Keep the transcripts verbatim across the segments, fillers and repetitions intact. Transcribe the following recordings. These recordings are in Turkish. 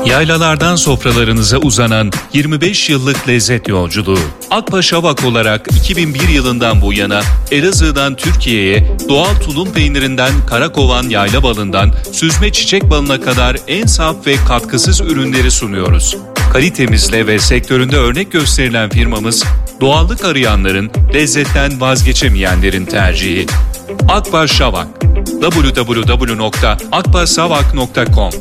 Yaylalardan sofralarınıza uzanan yirmi beş yıllık lezzet yolculuğu. Akbaş Avak olarak iki bin bir yılından bu yana Elazığ'dan Türkiye'ye doğal tulum peynirinden karakovan yayla balından süzme çiçek balına kadar en saf ve katkısız ürünleri sunuyoruz. Kalitemizle ve sektöründe örnek gösterilen firmamız, doğallık arayanların, lezzetten vazgeçemeyenlerin tercihi. Akbaş Avak. double-u double-u double-u nokta akbaşavak nokta com.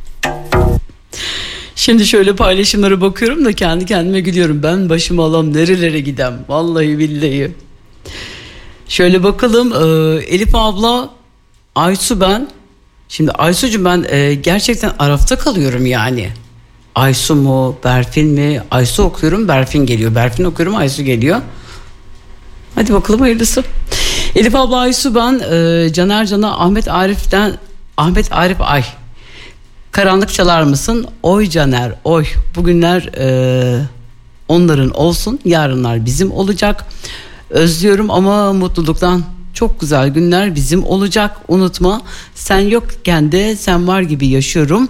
Şimdi şöyle paylaşımlara bakıyorum da kendi kendime gülüyorum. Ben başımı alam nerelere gidem. Vallahi billahi. Şöyle bakalım. Ee, Elif abla, Aysu ben. Şimdi Aysucuğum ben e, gerçekten arafta kalıyorum yani. Aysu mu, Berfin mi? Aysu okuyorum, Berfin geliyor. Berfin okuyorum, Aysu geliyor. Hadi bakalım hayırlısı. Elif abla, Aysu ben. E, Caner Can'a Ahmet Arif'ten Ahmet Arif Ay. Karanlık çalar mısın? Oy Caner, oy. Bugünler e, onların olsun, yarınlar bizim olacak. Özlüyorum ama mutluluktan çok güzel günler bizim olacak. Unutma, sen yokken de sen var gibi yaşıyorum.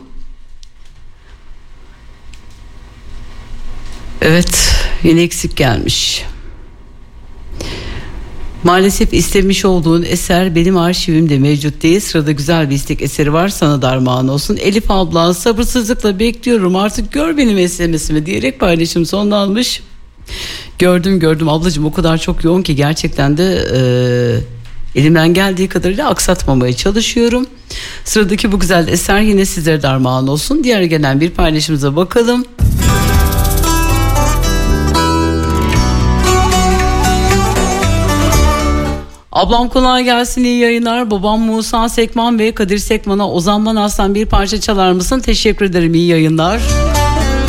Evet, yine eksik gelmiş. Maalesef istemiş olduğun eser benim arşivimde mevcut değil. Sırada güzel bir istek eseri var, sana da armağan olsun. Elif abla, sabırsızlıkla bekliyorum artık gör benim S M S'imi diyerek paylaşım sonlanmış. Gördüm gördüm ablacığım, o kadar çok yoğun ki gerçekten de e, elimden geldiği kadarıyla aksatmamaya çalışıyorum. Sıradaki bu güzel eser yine sizlere de armağan olsun. Diğer gelen bir paylaşımıza bakalım. Ablam kolay gelsin, iyi yayınlar. Babam Musa Sekman ve Kadir Sekman'a Ozan Manas'tan bir parça çalar mısın? Teşekkür ederim, iyi yayınlar.